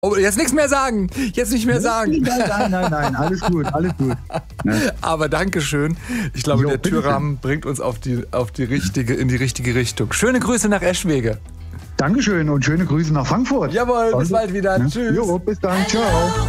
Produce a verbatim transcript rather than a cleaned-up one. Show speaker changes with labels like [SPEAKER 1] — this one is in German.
[SPEAKER 1] Oh, jetzt nichts mehr sagen. Jetzt nicht mehr sagen.
[SPEAKER 2] Nein, nein, nein, nein. Alles gut, alles gut.
[SPEAKER 1] Ne? Aber Dankeschön. Ich glaube,
[SPEAKER 2] Jo,
[SPEAKER 1] der
[SPEAKER 2] bitteschön.
[SPEAKER 1] Türrahmen bringt uns auf die, auf die richtige, in die richtige Richtung. Schöne Grüße nach Eschwege.
[SPEAKER 2] Dankeschön und schöne Grüße nach Frankfurt.
[SPEAKER 1] Jawohl, bis bald wieder.
[SPEAKER 2] Ne?
[SPEAKER 1] Tschüss.
[SPEAKER 2] Jo, bis dann. Ciao.